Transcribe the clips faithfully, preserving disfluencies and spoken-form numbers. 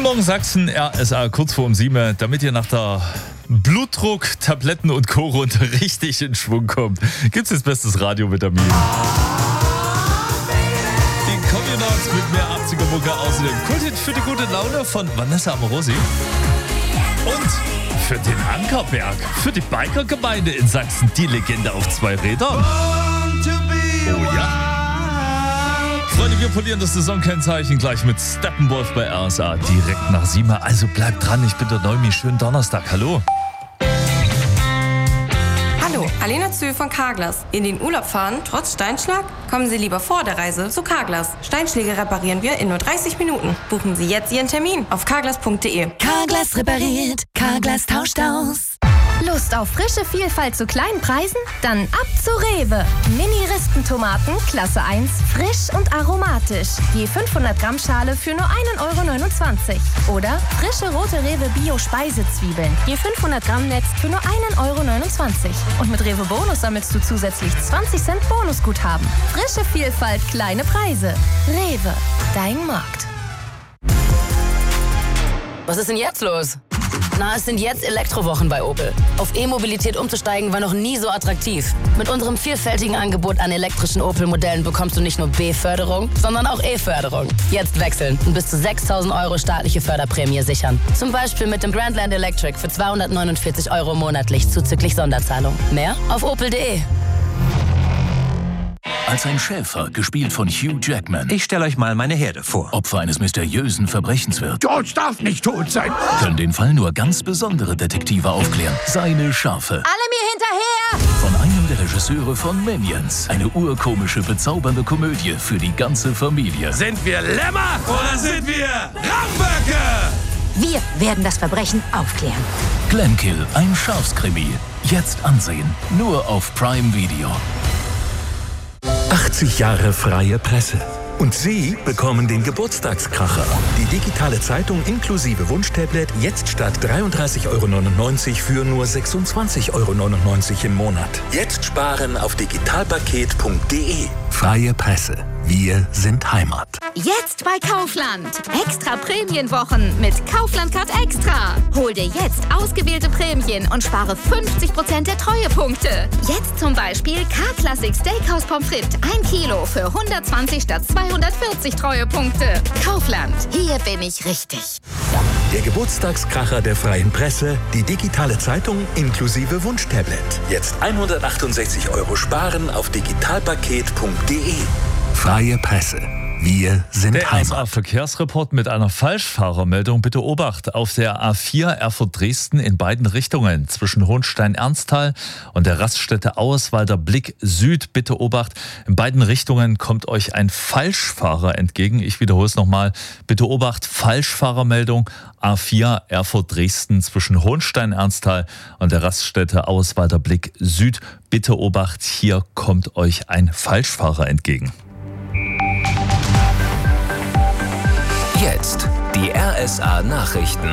Morgen Sachsen, R S A kurz vor um sieben, damit ihr nach der Blutdruck, Tabletten und Co-Runde richtig in Schwung kommt. Gibt's jetzt bestes Radiovitamin. Die Communards mit mehr achtziger-Mucke außerdem. Kulthit für die gute Laune von Vanessa Amorosi. Und für den Ankerberg, für die Bikergemeinde in Sachsen, die Legende auf zwei Rädern. Oh ja. Freunde, wir polieren das Saisonkennzeichen gleich mit Steppenwolf bei R S A direkt nach sieben. Also bleibt dran, ich bin der Neumi. Schönen Donnerstag, hallo. Hallo, Alena Zö von Carglass. In den Urlaub fahren, trotz Steinschlag? Kommen Sie lieber vor der Reise zu Carglass. Steinschläge reparieren wir in nur dreißig Minuten. Buchen Sie jetzt Ihren Termin auf carglass punkt de. Carglass repariert, Carglass tauscht aus. Lust auf frische Vielfalt zu kleinen Preisen? Dann ab zu Rewe. Mini-Ristentomaten, Klasse eins, frisch und aromatisch. Je fünfhundert Gramm Schale für nur ein Euro neunundzwanzig. Oder frische rote Rewe Bio-Speisezwiebeln. Je fünfhundert Gramm Netz für nur ein Euro neunundzwanzig. Und mit Rewe Bonus sammelst du zusätzlich zwanzig Cent Bonusguthaben. Frische Vielfalt, kleine Preise. Rewe, dein Markt. Was ist denn jetzt los? Na, es sind jetzt Elektrowochen bei Opel. Auf E-Mobilität umzusteigen war noch nie so attraktiv. Mit unserem vielfältigen Angebot an elektrischen Opel-Modellen bekommst du nicht nur B-Förderung, sondern auch E-Förderung. Jetzt wechseln und bis zu sechstausend Euro staatliche Förderprämie sichern. Zum Beispiel mit dem Grandland Electric für zweihundertneunundvierzig Euro monatlich zuzüglich Sonderzahlung. Mehr auf opel punkt de. Als ein Schäfer, gespielt von Hugh Jackman. Ich stelle euch mal meine Herde vor. Opfer eines mysteriösen Verbrechens wird. George darf nicht tot sein. Können den Fall nur ganz besondere Detektive aufklären. Seine Schafe. Alle mir hinterher! Von einem der Regisseure von Minions. Eine urkomische, bezaubernde Komödie für die ganze Familie. Sind wir Lämmer oder sind wir Ramböcke? Wir werden das Verbrechen aufklären. Glenkill, ein Schafskrimi. Jetzt ansehen. Nur auf Prime Video. achtzig Jahre freie Presse. Und Sie bekommen den Geburtstagskracher. Die digitale Zeitung inklusive Wunschtablet jetzt statt dreiunddreißig Euro neunundneunzig für nur sechsundzwanzig Euro neunundneunzig im Monat. Jetzt sparen auf digitalpaket punkt de. Freie Presse. Wir sind Heimat. Jetzt bei Kaufland. Extra Prämienwochen mit Kaufland Card Extra. Hol dir jetzt ausgewählte Prämien und spare fünfzig Prozent der Treuepunkte. Jetzt zum Beispiel K-Classic Steakhouse Pommes frites ein Kilo für hundertzwanzig statt zweihundertvierzig Treuepunkte. Kaufland. Hier bin ich richtig. Der Geburtstagskracher der freien Presse, die digitale Zeitung inklusive Wunschtablet. Jetzt hundertachtundsechzig Euro sparen auf digitalpaket punkt de. Freie Presse. Wir sind Der Heimat. R S A-Verkehrsreport mit einer Falschfahrermeldung. Bitte Obacht auf der A vier Erfurt-Dresden in beiden Richtungen zwischen Hohenstein-Ernsthal und der Raststätte Auerswalder Blick Süd. Bitte Obacht, in beiden Richtungen kommt euch ein Falschfahrer entgegen. Ich wiederhole es nochmal. Bitte Obacht, Falschfahrermeldung A vier Erfurt-Dresden zwischen Hohenstein-Ernsthal und der Raststätte Auerswalder Blick Süd. Bitte Obacht, hier kommt euch ein Falschfahrer entgegen. Jetzt die R S A-Nachrichten.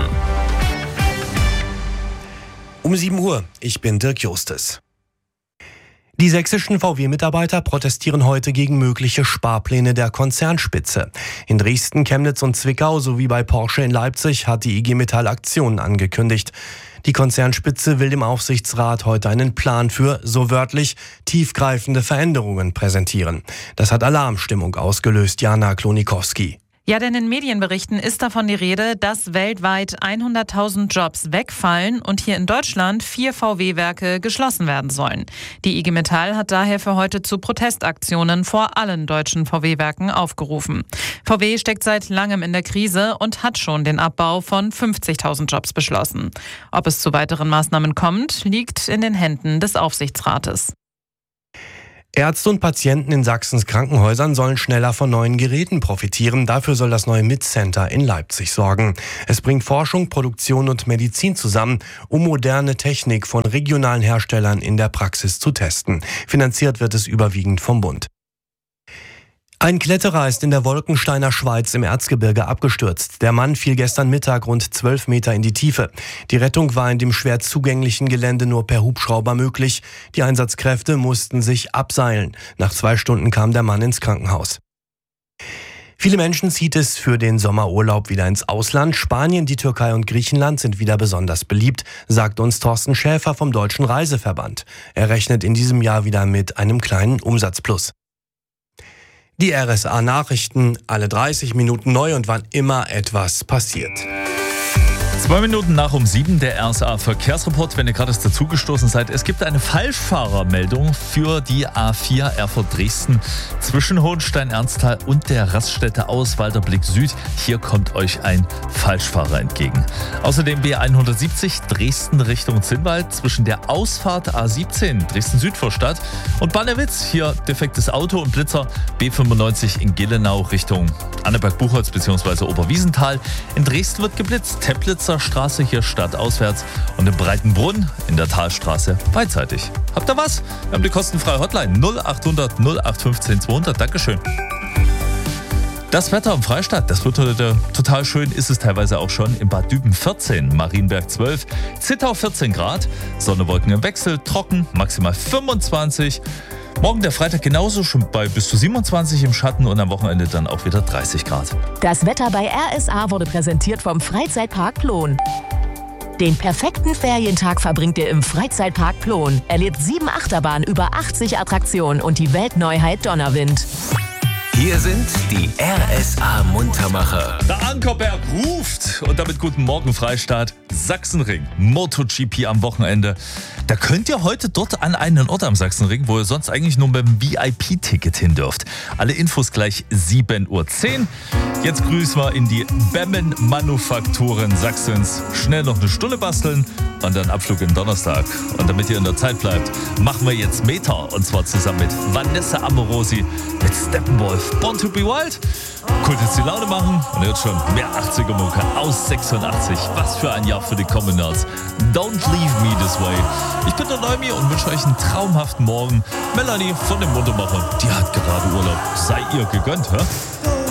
Um sieben Uhr, ich bin Dirk Justes. Die sächsischen V W-Mitarbeiter protestieren heute gegen mögliche Sparpläne der Konzernspitze. In Dresden, Chemnitz und Zwickau sowie bei Porsche in Leipzig hat die I G Metall Aktionen angekündigt. Die Konzernspitze will dem Aufsichtsrat heute einen Plan für, so wörtlich, tiefgreifende Veränderungen präsentieren. Das hat Alarmstimmung ausgelöst, Jana Klonikowski. Ja, denn in Medienberichten ist davon die Rede, dass weltweit hunderttausend Jobs wegfallen und hier in Deutschland vier V W-Werke geschlossen werden sollen. Die I G Metall hat daher für heute zu Protestaktionen vor allen deutschen V W-Werken aufgerufen. V W steckt seit langem in der Krise und hat schon den Abbau von fünfzigtausend Jobs beschlossen. Ob es zu weiteren Maßnahmen kommt, liegt in den Händen des Aufsichtsrates. Ärzte und Patienten in Sachsens Krankenhäusern sollen schneller von neuen Geräten profitieren. Dafür soll das neue M I T-Center in Leipzig sorgen. Es bringt Forschung, Produktion und Medizin zusammen, um moderne Technik von regionalen Herstellern in der Praxis zu testen. Finanziert wird es überwiegend vom Bund. Ein Kletterer ist in der Wolkensteiner Schweiz im Erzgebirge abgestürzt. Der Mann fiel gestern Mittag rund zwölf Meter in die Tiefe. Die Rettung war in dem schwer zugänglichen Gelände nur per Hubschrauber möglich. Die Einsatzkräfte mussten sich abseilen. Nach zwei Stunden kam der Mann ins Krankenhaus. Viele Menschen zieht es für den Sommerurlaub wieder ins Ausland. Spanien, die Türkei und Griechenland sind wieder besonders beliebt, sagt uns Thorsten Schäfer vom Deutschen Reiseverband. Er rechnet in diesem Jahr wieder mit einem kleinen Umsatzplus. Die R S A-Nachrichten, alle dreißig Minuten neu und wann immer etwas passiert. Zwei Minuten nach um sieben, der R S A-Verkehrsreport, wenn ihr gerade erst dazugestoßen seid. Es gibt eine Falschfahrermeldung für die A vier Erfurt-Dresden zwischen Hohenstein-Ernsthal und der Raststätte Auswalder Blick Süd. Hier kommt euch ein Falschfahrer entgegen. Außerdem B hundertsiebzig Dresden Richtung Zinnwald zwischen der Ausfahrt A siebzehn Dresden-Südvorstadt und Bannewitz. Hier defektes Auto und Blitzer B fünfundneunzig in Gillenau Richtung Anneberg-Buchholz bzw. Oberwiesenthal. In Dresden wird geblitzt. Teplitzer Straße hier stadtauswärts und in Breitenbrunn in der Talstraße beidseitig. Habt ihr was? Wir haben die kostenfreie Hotline null achthundert null acht fünfzehn zweihundert. Dankeschön. Das Wetter im Freistaat, das wird heute total schön, ist es teilweise auch schon. In Bad Düben vierzehn, Marienberg zwölf, Zittau vierzehn Grad, Sonne, Wolken im Wechsel, trocken, maximal fünfundzwanzig. Morgen der Freitag genauso, schon bei bis zu siebenundzwanzig im Schatten und am Wochenende dann auch wieder dreißig Grad. Das Wetter bei R S A wurde präsentiert vom Freizeitpark Plon. Den perfekten Ferientag verbringt ihr im Freizeitpark Plon. Erlebt sieben Achterbahnen, über achtzig Attraktionen und die Weltneuheit Donnerwind. Hier sind die R S A-Muntermacher. Der Ankerberg ruft und damit guten Morgen Freistaat. Sachsenring, MotoGP am Wochenende. Da könnt ihr heute dort an einen Ort am Sachsenring, wo ihr sonst eigentlich nur mit dem V I P-Ticket hin dürft. Alle Infos gleich sieben Uhr zehn. Jetzt grüßen wir in die Bemmen-Manufakturen Sachsens. Schnell noch eine Stunde basteln und dann Abflug im Donnerstag. Und damit ihr in der Zeit bleibt, machen wir jetzt Meter. Und zwar zusammen mit Vanessa Amorosi, mit Steppenwolf. Born to be Wild. Cool, jetzt die Laune machen. Und jetzt schon mehr achtziger-Mucke aus sechsundachtzig. Was für ein Jahr für die Commoners. Don't leave me this way. Ich bin der Neumi und wünsche euch einen traumhaften Morgen. Melanie von den Muntermachern, die hat gerade Urlaub. Sei ihr gegönnt, hä?